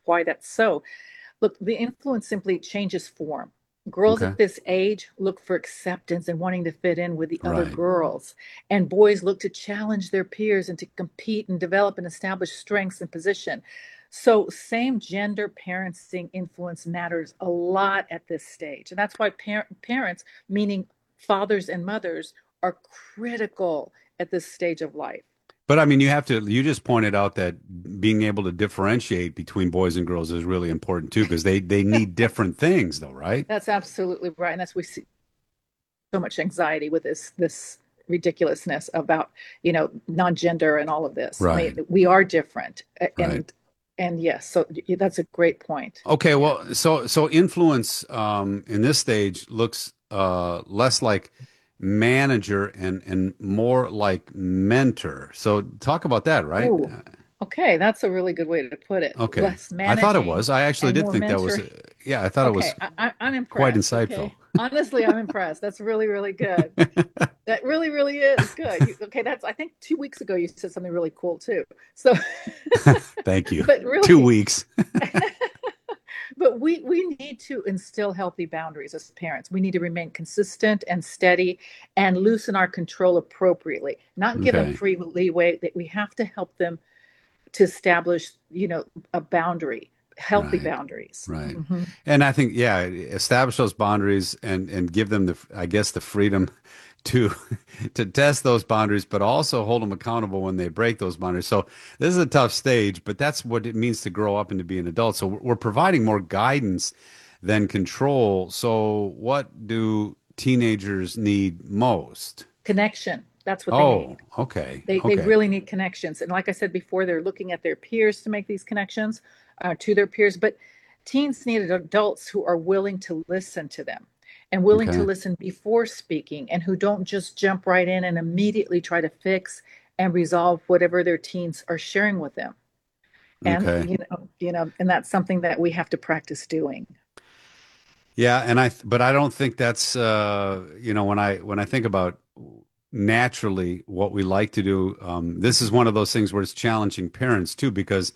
why that's so. Look, the influence simply changes form. Girls Okay. at this age look for acceptance and wanting to fit in with the other Right. girls, and boys look to challenge their peers and to compete and develop and establish strengths and position. So, same gender parenting influence matters a lot at this stage. And that's why parents, meaning fathers and mothers, are critical at this stage of life. But I mean, you just pointed out that being able to differentiate between boys and girls is really important too, because they need different things though, right? That's absolutely right. And that's we see so much anxiety with this ridiculousness about non-gender and all of this. I mean, Right. we are different, Right. and yes, so that's a great point. Okay, Yeah. well, so influence in this stage looks less like manager and more like mentor. So talk about that, right? Oh, okay, that's a really good way to put it. Okay. Less I thought it managing was. I actually and did more think that was mentoring. yeah, I thought it Okay, was I'm quite impressed. insightful. Okay, honestly, I'm impressed. That's really, really good. That really, really is good. Okay, that's, I think 2 weeks ago you said something really cool too. So, Thank you. but Two really, weeks. but we need to instill healthy boundaries as parents. We need to remain consistent and steady and loosen our control appropriately, not give them Okay. free leeway. That we have to help them to establish, a boundary, healthy Right. boundaries. Right. Hmm. And I think, yeah, establish those boundaries and give them I guess, the freedom to to test those boundaries, but also hold them accountable when they break those boundaries. So this is a tough stage, but that's what it means to grow up and to be an adult. So we're providing more guidance than control. So what do teenagers need most? Connection. That's what they Oh, need. okay. They Okay. really need connections. And like I said before, they're looking at their peers to make these connections, to their peers. But teens need adults who are willing to listen to them and willing to Okay. listen before speaking, and who don't just jump right in and immediately try to fix and resolve whatever their teens are sharing with them. And Okay. and that's something that we have to practice doing. Yeah, but I don't think that's when I think about naturally what we like to do, this is Mhm. one of those things where it's challenging parents too, because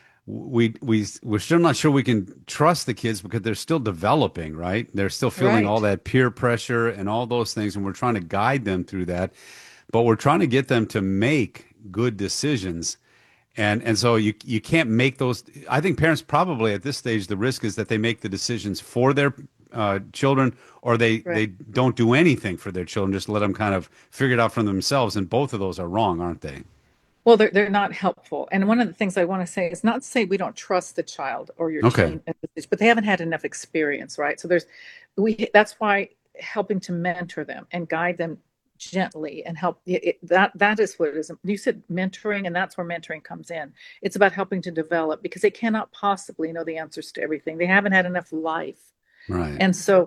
we're still not sure we can trust the kids because they're still developing, right? They're still feeling all Right. that peer pressure and all those things, and we're trying to guide them through that, but we're trying to get them to make good decisions. And so you can't make those. I think parents probably at this stage, the risk is that they make the decisions for their children, or they Right. don't do anything for their children, just let them kind of figure it out for themselves. And both of those are wrong, aren't they? Well, they're not helpful. And one of the things I want to say is not to say we don't trust the child or your Okay. teen at this age, but they haven't had enough experience, right? So we that's why helping to mentor them and guide them gently and help that is what it is. You said mentoring, and that's where mentoring comes in. It's about helping to develop, because they cannot possibly know the answers to everything. They haven't had enough life. Right. And so,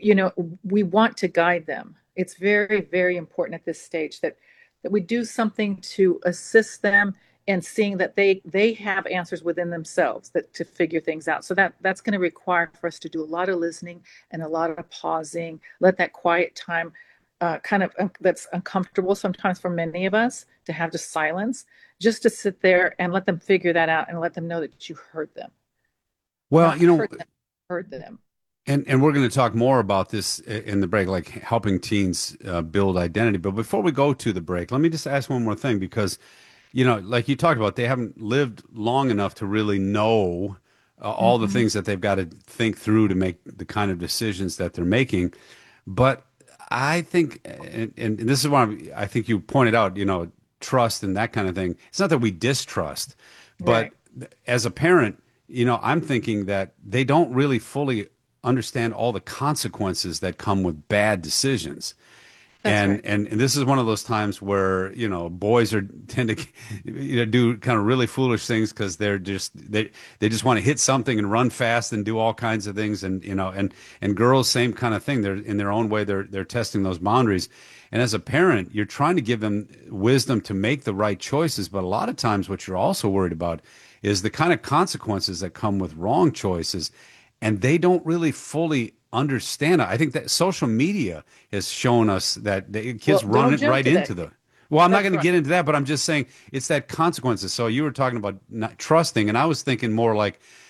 we want to guide them. It's very, very important at this stage that we do something to assist them in seeing that they have answers within themselves, that to figure things out. So that's going to require for us to do a lot of listening and a lot of pausing, let that quiet time, kind of, that's uncomfortable sometimes for many of us, to have just silence, just to sit there and let them figure that out and let them know that you heard them, Well, not hurt them, heard them. and we're going to talk more about this in the break, like helping teens build identity. But before we go to the break, let me just ask one more thing, because like you talked about, they haven't lived long enough to really know all the Mhm. things that they've got to think through to make the kind of decisions that they're making. But I think, and this is why I think you pointed out, trust and that kind of thing. It's not that we distrust, but Right. as a parent, I'm thinking that they don't really fully understand all the consequences that come with bad decisions. That's And, right. and this is one of those times where boys are tend to do kind of really foolish things because they just want to hit something and run fast and do all kinds of things, and and girls, same kind of thing. They're in their own way, they're testing those boundaries. And as a parent, you're trying to give them wisdom to make the right choices, but a lot of times what you're also worried about is the kind of consequences that come with wrong choices, and they don't really fully understand it. I think that social media has shown us that the kids Well, run don't it jump right to into that. the. Well, I'm not That's going to right. get into that, but I'm just saying it's that consequences. So you were talking about not trusting, and I was thinking more like